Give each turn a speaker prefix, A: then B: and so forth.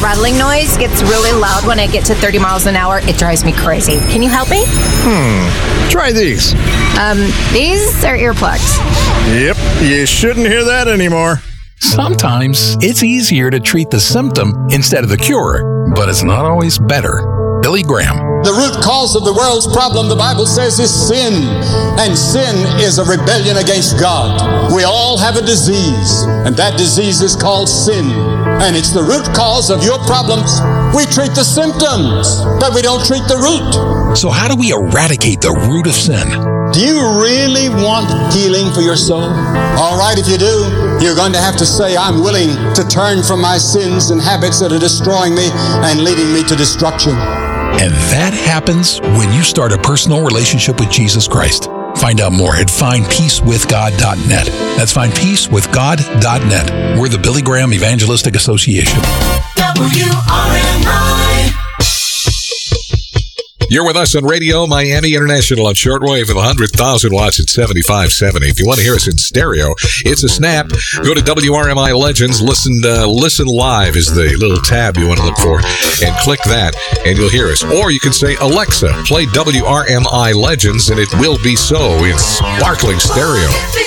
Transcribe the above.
A: rattling noise gets really loud when I get to 30 miles an hour. It drives me crazy. Can you help me?
B: Try these.
A: These are earplugs.
B: Yep, you shouldn't hear that anymore.
C: Sometimes it's easier to treat the symptom instead of the cure, but it's not always better. Billy Graham.
D: The root cause of the world's problem, the Bible says, is sin. And sin is a rebellion against God. We all have a disease, and that disease is called sin. And it's the root cause of your problems. We treat the symptoms, but we don't treat the root.
C: So how do we eradicate the root of sin?
D: Do you really want healing for your soul? All right, if you do, you're going to have to say, I'm willing to turn from my sins and habits that are destroying me and leading me to destruction.
C: And that happens when you start a personal relationship with Jesus Christ. Find out more at findpeacewithgod.net. That's findpeacewithgod.net. We're the Billy Graham Evangelistic Association.
E: WRMI.
F: You're with us on Radio Miami International on shortwave with 100,000 watts at 7570. If you want to hear us in stereo, it's a snap. Go to WRMI Legends. Listen live is the little tab you want to look for, and click that, and you'll hear us. Or you can say, Alexa, play WRMI Legends, and it will be so in sparkling stereo.